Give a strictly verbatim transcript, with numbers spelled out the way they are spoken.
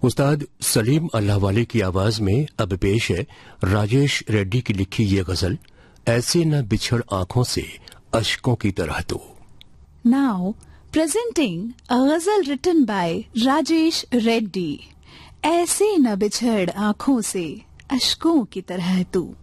उस्ताद सलीम अल्लाहवाली की आवाज में अब पेश है राजेश रेड्डी की लिखी ये गजल, ऐसे न बिछड़ आंखों से अश्कों की तरह तू। नाउ प्रेजेंटिंग अ गजल रिटन बाय राजेश रेड्डी, ऐसे न बिछड़ आंखों से अश्कों की तरह तू।